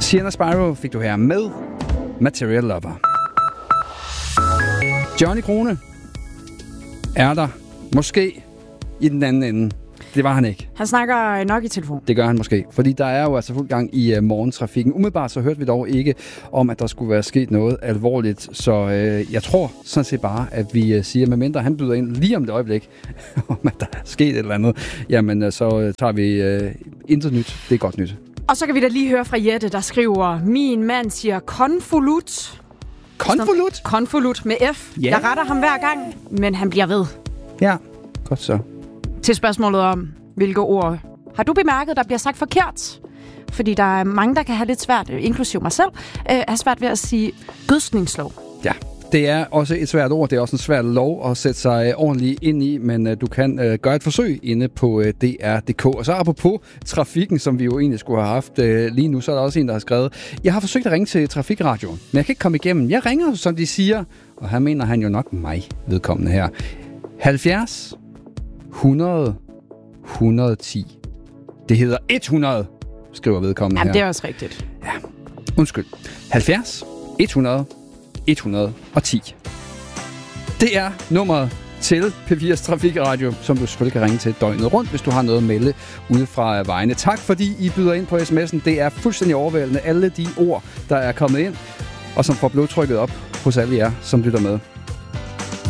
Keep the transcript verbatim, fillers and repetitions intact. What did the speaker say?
Sienna Spyro fik du her med Material Lover. Johnny Krone er der måske i den anden ende. Det var han ikke. Han snakker nok i telefon. Det gør han måske, fordi der er jo altså fuld gang i uh, morgentrafikken. Umiddelbart så hørte vi dog ikke om, at der skulle være sket noget alvorligt. Så uh, jeg tror sådan set bare, at vi uh, siger, medmindre han byder ind lige om det øjeblik, om at der er sket et eller andet, jamen uh, så uh, tager vi uh, intet nyt. Det er godt nyt. Og så kan vi da lige høre fra Jette, der skriver, min mand siger konvolut. Konvolut? Konvolut med F. Ja. Jeg retter ham hver gang, men han bliver ved. Ja, godt så. Til spørgsmålet om, hvilke ord har du bemærket, der bliver sagt forkert? Fordi der er mange, der kan have lidt svært, inklusive mig selv, øh, er svært ved at sige gødskningslov. Ja, det er også et svært ord. Det er også en svær lov at sætte sig ordentligt ind i, men øh, du kan øh, gøre et forsøg inde på øh, D R punktum d k. Og så apropos trafikken, som vi jo egentlig skulle have haft øh, lige nu, så er der også en, der har skrevet, jeg har forsøgt at ringe til Trafikradioen, men jeg kan ikke komme igennem. Jeg ringer, som de siger, og her mener han jo nok mig, vedkommende her. halvfjerds hundrede et hundrede og ti. Det hedder hundrede, skriver vedkommende Jamen, her. det er også rigtigt. Ja, undskyld. halvfjerds hundrede et hundrede og ti. Det er nummeret til P fire's Trafikradio, som du selvfølgelig kan ringe til døgnet rundt, hvis du har noget at melde ude fra vejene. Tak fordi I byder ind på sms'en. Det er fuldstændig overvældende, alle de ord, der er kommet ind, og som får blodtrykket op hos alle jer, som lytter med.